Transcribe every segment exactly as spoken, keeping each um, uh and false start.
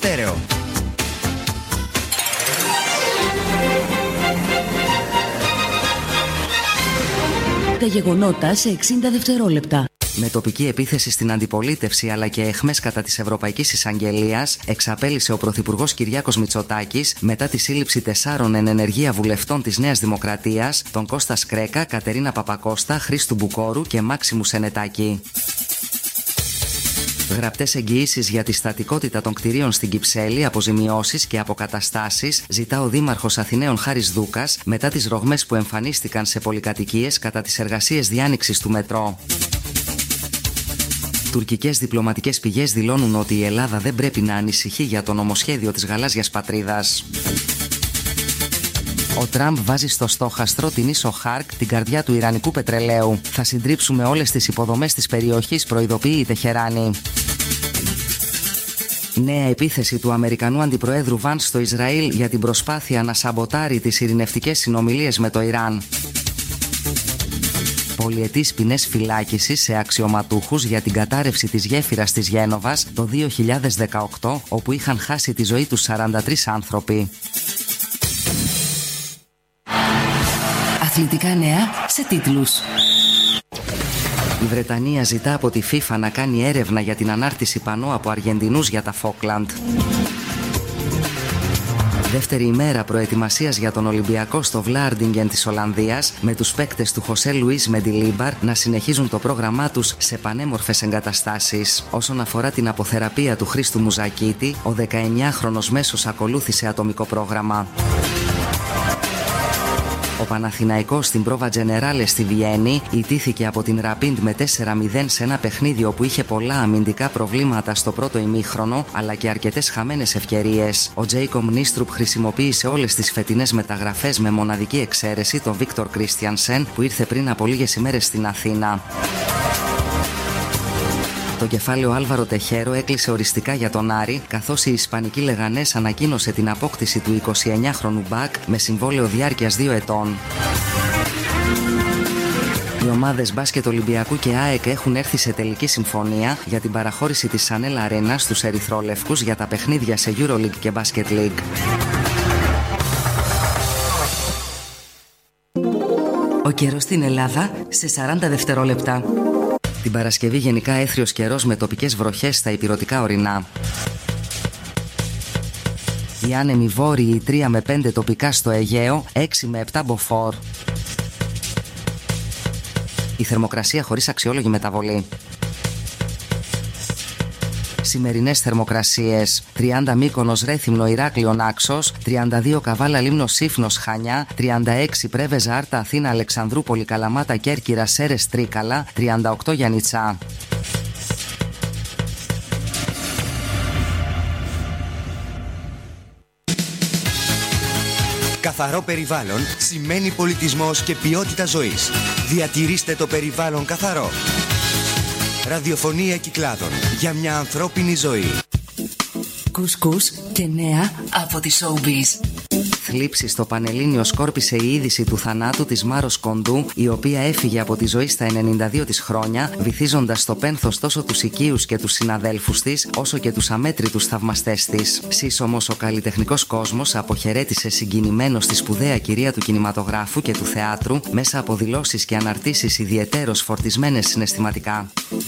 Στέρεο. Τα γεγονότα σε εξήντα δευτερόλεπτα. Με τοπική επίθεση στην αντιπολίτευση αλλά και αιχμές κατά της Ευρωπαϊκής Εισαγγελίας, εξαπέλυσε ο Πρωθυπουργός Κυριάκος Μητσοτάκης μετά τη σύλληψη τεσσάρων εν ενεργεία βουλευτών της Νέας Δημοκρατίας, τον Κώστα Σκρέκα, Κατερίνα Παπακώστα, Χρήστου Μπουκόρου και Μάξιμου Σενετάκη. Γραπτές εγγυήσεις για τη στατικότητα των κτηρίων στην Κυψέλη, αποζημιώσεις και αποκαταστάσεις ζητά ο Δήμαρχος Αθηναίων Χάρης Δούκας μετά τις ρογμές που εμφανίστηκαν σε πολυκατοικίες κατά τις εργασίες διάνοιξης του μετρό. Τουρκικές διπλωματικές πηγές δηλώνουν ότι η Ελλάδα δεν πρέπει να ανησυχεί για το νομοσχέδιο της γαλάζιας πατρίδας. Ο Τραμπ βάζει στο στόχαστρο την ίσο Χάρκ, την καρδιά του Ιρανικού πετρελαίου. Θα συντρίψουμε όλες τις υποδομές της περιοχής, προειδοποιεί η Τεχεράνη. Νέα επίθεση του Αμερικανού Αντιπροέδρου Βανς στο Ισραήλ για την προσπάθεια να σαμποτάρει τις ειρηνευτικές συνομιλίες με το Ιράν. Πολυετής ποινές φυλάκισης σε αξιωματούχους για την κατάρρευση της γέφυρας της Γένοβας το δύο χιλιάδες δεκαοκτώ, όπου είχαν χάσει τη ζωή τους σαράντα τρεις άνθρωποι. Αθλητικά νέα σε τίτλους. Η Βρετανία ζητά από τη FIFA να κάνει έρευνα για την ανάρτηση πανό από Αργεντινούς για τα Φόκλαντ. Δεύτερη ημέρα προετοιμασίας για τον Ολυμπιακό στο Βλάρντιγκεν της Ολλανδίας, με τους παίκτες του Χωσέ Λουίς Μεντιλίμπαρ να συνεχίζουν το πρόγραμμά τους σε πανέμορφες εγκαταστάσεις. Όσον αφορά την αποθεραπεία του Χρήστου Μουζακίτη, ο δεκαεννιάχρονος μέσος ακολούθησε ατομικό πρόγραμμα. Ο Παναθηναϊκός στην Πρόβα Τζενεράλε στη Βιέννη ιτήθηκε από την Ραπίντ με τέσσερα μηδέν σε ένα παιχνίδι όπου είχε πολλά αμυντικά προβλήματα στο πρώτο ημίχρονο αλλά και αρκετές χαμένες ευκαιρίες. Ο Τζέικομ Νίστρουπ χρησιμοποίησε όλες τις φετινές μεταγραφές με μοναδική εξαίρεση τον Βίκτορ Κρίστιανσεν που ήρθε πριν από λίγες ημέρες στην Αθήνα. Το κεφάλαιο Άλβαρο Τεχέρο έκλεισε οριστικά για τον Άρη, καθώς η Ισπανική Λεγανές ανακοίνωσε την απόκτηση του εικοσιεννιάχρονου μπακ με συμβόλαιο διάρκειας δύο ετών. Οι ομάδες μπάσκετ Ολυμπιακού και ΑΕΚ έχουν έρθει σε τελική συμφωνία για την παραχώρηση της Σανέλα Αρένα στους ερυθρόλευκους για τα παιχνίδια σε EuroLeague και Basket League. Ο καιρός στην Ελλάδα σε σαράντα δευτερόλεπτα. Την Παρασκευή γενικά έθριος καιρός με τοπικές βροχές στα ηπειρωτικά ορεινά. Οι άνεμοι βόρειοι τρία με πέντε τοπικά στο Αιγαίο, έξι με επτά μποφόρ. Η θερμοκρασία χωρίς αξιόλογη μεταβολή. Σημερινές θερμοκρασίες: τριάντα Μύκονος Ρέθυμνο Ηράκλειο Νάξος, τριάντα δύο Καβάλα Λίμνος Σύφνος Χανιά, τριάντα έξι Πρέβεζα Άρτα Αθήνα Αλεξανδρούπολη Καλαμάτα Κέρκυρα Σέρες Τρίκαλα, τριάντα οκτώ Γιαννιτσά. Καθαρό περιβάλλον σημαίνει πολιτισμός και ποιότητα ζωής. Διατηρήστε το περιβάλλον καθαρό. Ραδιοφωνία Κυκλάδων για μια ανθρώπινη ζωή. Κουσκούς και νέα από τη Showbiz. Θλίψη στο Πανελλήνιο σκόρπισε η είδηση του θανάτου της Μάρος Κοντού, η οποία έφυγε από τη ζωή στα ενενήντα δύο της χρόνια, βυθίζοντας στο πένθος τόσο τους οικείους και τους συναδέλφους της, όσο και τους αμέτρητους θαυμαστές της. Σύσσωμος ο καλλιτεχνικός κόσμος αποχαιρέτησε συγκινημένος τη σπουδαία κυρία του κινηματογράφου και του θεάτρου, μέσα από δηλώσεις και αναρτήσεις ιδιαιτέρως φορτισμένες συναισθηματικά.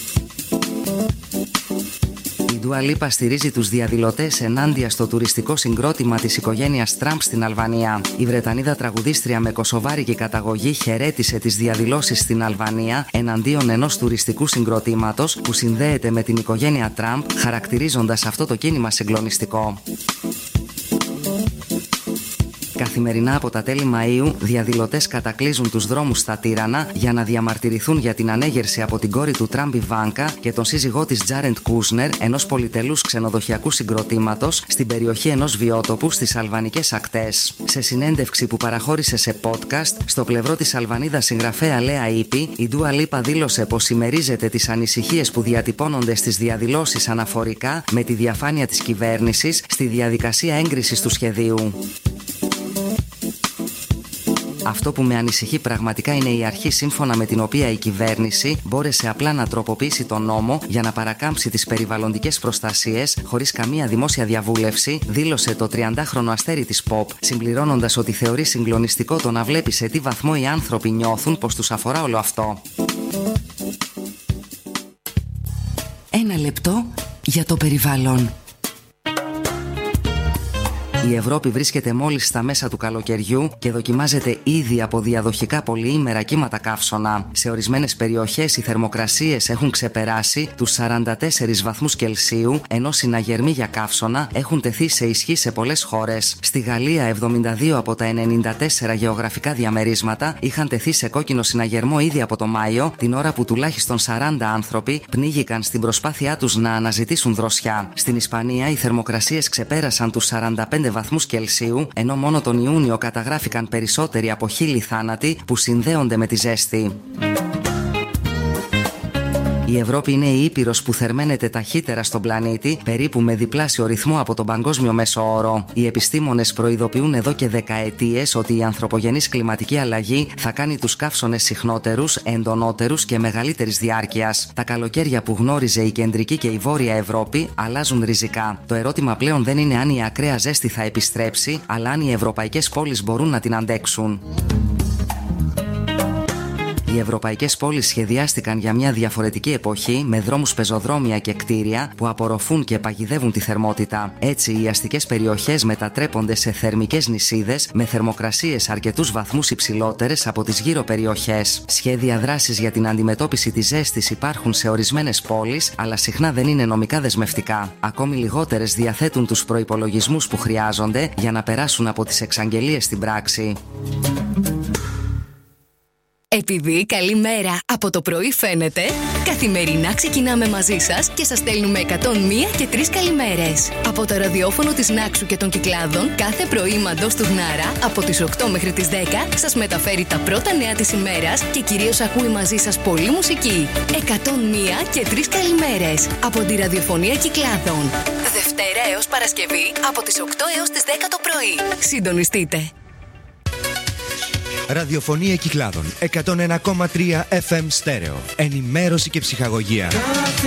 Η Ντούα Λίπα στηρίζει τους διαδηλωτές ενάντια στο τουριστικό συγκρότημα της οικογένειας Τραμπ στην Αλβανία. Η Βρετανίδα τραγουδίστρια με κωσοβάρικη καταγωγή χαιρέτησε τις διαδηλώσεις στην Αλβανία εναντίον ενός τουριστικού συγκροτήματος που συνδέεται με την οικογένεια Τραμπ, χαρακτηρίζοντας αυτό το κίνημα συγκλονιστικό. Καθημερινά από τα τέλη Μαΐου, διαδηλωτές κατακλείζουν τους δρόμους στα Τύρανα για να διαμαρτυρηθούν για την ανέγερση από την κόρη του Τραμπ Ιβάνκα και τον σύζυγό της Τζάρεντ Κούσνερ, ενός πολυτελούς ξενοδοχειακού συγκροτήματος, στην περιοχή ενός βιότοπου στις αλβανικές ακτές. Σε συνέντευξη που παραχώρησε σε podcast, στο πλευρό της Αλβανίδας συγγραφέα Λέα Ήπη, η Ντούα Λίπα δήλωσε πως συμμερίζεται τις ανησυχίες που διατυπώνονται στις διαδηλώσεις αναφορικά με τη διαφάνεια της κυβέρνησης στη διαδικασία έγκρισης του σχεδίου. Αυτό που με ανησυχεί πραγματικά είναι η αρχή σύμφωνα με την οποία η κυβέρνηση μπόρεσε απλά να τροποποιήσει τον νόμο για να παρακάμψει τις περιβαλλοντικές προστασίες χωρίς καμία δημόσια διαβούλευση, δήλωσε το τριαντάχρονο αστέρι της pop, συμπληρώνοντας ότι θεωρεί συγκλονιστικό το να βλέπει σε τι βαθμό οι άνθρωποι νιώθουν πως τους αφορά όλο αυτό. Ένα λεπτό για το περιβάλλον. Η Ευρώπη βρίσκεται μόλις στα μέσα του καλοκαιριού και δοκιμάζεται ήδη από διαδοχικά πολυήμερα κύματα καύσωνα. Σε ορισμένες περιοχές οι θερμοκρασίες έχουν ξεπεράσει τους σαράντα τέσσερις βαθμούς Κελσίου, ενώ συναγερμοί για καύσωνα έχουν τεθεί σε ισχύ σε πολλές χώρες. Στη Γαλλία, εβδομήντα δύο από τα ενενήντα τέσσερα γεωγραφικά διαμερίσματα είχαν τεθεί σε κόκκινο συναγερμό ήδη από το Μάιο, την ώρα που τουλάχιστον σαράντα άνθρωποι πνίγηκαν στην προσπάθειά τους να αναζητήσουν δροσιά. Στην Ισπανία, οι θερμοκρασίες ξεπέρασαν τους σαράντα πέντε βαθμούς Κελσίου, ενώ μόνο τον Ιούνιο καταγράφηκαν περισσότεροι από χίλιοι θάνατοι που συνδέονται με τη ζέστη. Η Ευρώπη είναι η ήπειρος που θερμαίνεται ταχύτερα στον πλανήτη, περίπου με διπλάσιο ρυθμό από τον παγκόσμιο μέσο όρο. Οι επιστήμονες προειδοποιούν εδώ και δεκαετίες ότι η ανθρωπογενής κλιματική αλλαγή θα κάνει τους καύσωνες συχνότερους, εντονότερους και μεγαλύτερης διάρκειας. Τα καλοκαίρια που γνώριζε η κεντρική και η βόρεια Ευρώπη αλλάζουν ριζικά. Το ερώτημα πλέον δεν είναι αν η ακραία ζέστη θα επιστρέψει, αλλά αν οι ευρωπαϊκές πόλεις μπορούν να την αντέξουν. Οι ευρωπαϊκές πόλεις σχεδιάστηκαν για μια διαφορετική εποχή, με δρόμους, πεζοδρόμια και κτίρια που απορροφούν και παγιδεύουν τη θερμότητα. Έτσι, οι αστικές περιοχές μετατρέπονται σε θερμικές νησίδες με θερμοκρασίες αρκετούς βαθμούς υψηλότερες από τις γύρω περιοχές. Σχέδια δράσης για την αντιμετώπιση της ζέστης υπάρχουν σε ορισμένες πόλεις, αλλά συχνά δεν είναι νομικά δεσμευτικά. Ακόμη λιγότερες διαθέτουν τους προϋπολογισμούς που χρειάζονται για να περάσουν από τις εξαγγελίες στην πράξη. Επειδή καλή μέρα από το πρωί φαίνεται, καθημερινά ξεκινάμε μαζί σας και σας στέλνουμε εκατόν μία και τρεις καλημέρες. Από το ραδιόφωνο της Νάξου και των Κυκλάδων, κάθε πρωί μαντός του Γνάρα, από τις οκτώ μέχρι τις δέκα, σας μεταφέρει τα πρώτα νέα της ημέρας και κυρίως ακούει μαζί σας πολλή μουσική. εκατόν μία και τρεις καλημέρες από τη ραδιοφωνία Κυκλάδων. Δευτέρα έως Παρασκευή, από τις οκτώ έως τις δέκα το πρωί. Συντονιστείτε. Ραδιοφωνία Κυκλάδων εκατόν ένα κόμμα τρία εφ εμ στέρεο. Ενημέρωση και ψυχαγωγία.